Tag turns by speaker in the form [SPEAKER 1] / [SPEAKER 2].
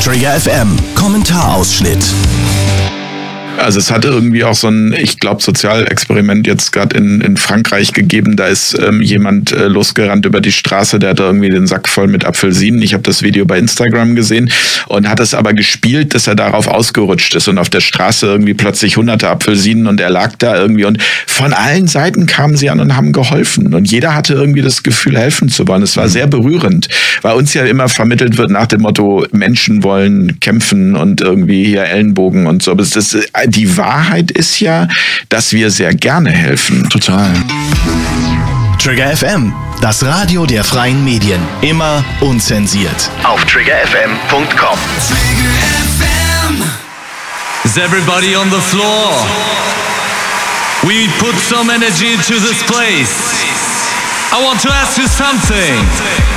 [SPEAKER 1] Trigger FM Kommentarausschnitt.
[SPEAKER 2] Also es hatte irgendwie auch so ein, ich glaube, Sozialexperiment jetzt gerade in Frankreich gegeben. Da ist jemand losgerannt über die Straße, der hatte irgendwie den Sack voll mit Apfelsinen. Ich habe das Video bei Instagram gesehen und hat es aber gespielt, dass er darauf ausgerutscht ist und auf der Straße irgendwie plötzlich hunderte Apfelsinen und er lag da irgendwie und von allen Seiten kamen sie an und haben geholfen und jeder hatte irgendwie das Gefühl, helfen zu wollen. Es war sehr berührend, weil uns ja immer vermittelt wird nach dem Motto, Menschen wollen kämpfen und irgendwie hier Ellenbogen und so. Aber die Wahrheit ist ja, dass wir sehr gerne helfen.
[SPEAKER 3] Total.
[SPEAKER 1] Trigger FM, das Radio der freien Medien. Immer unzensiert. Auf triggerfm.com.
[SPEAKER 4] Is everybody on the floor? We put some energy into this place. I want to ask you something.